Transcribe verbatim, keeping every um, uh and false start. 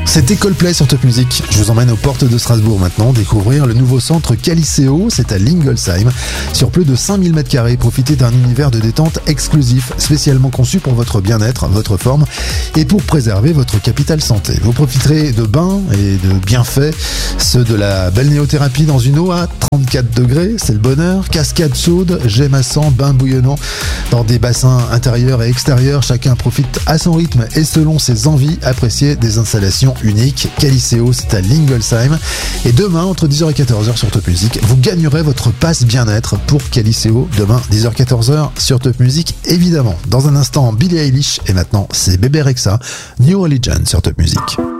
C'était Coldplay sur Top Music. Je vous emmène aux portes de Strasbourg maintenant, découvrir le nouveau centre Caliceo, c'est à Lingolsheim. Sur plus de cinq mille mètres carrés, profitez d'un univers de détente exclusif, spécialement conçu pour votre bien-être, votre forme et pour préserver votre capital santé. Vous profiterez de bains et de bienfaits, ceux de la balnéothérapie dans une eau à trente-quatre degrés, c'est le bonheur, cascade chaude, jet massant, bain bouillonnant dans des bassins intérieurs et extérieurs. Chacun profite à son rythme et selon ses envies, apprécier des installations unique. Caliceo, c'est à Lingolsheim. Et demain, entre dix heures et quatorze heures sur Top Music, vous gagnerez votre passe bien-être pour Caliceo. Demain, dix heures quatorze heures sur Top Music, évidemment. Dans un instant, Billie Eilish. Et maintenant, c'est Bébé Rexha, New Religion sur Top Music.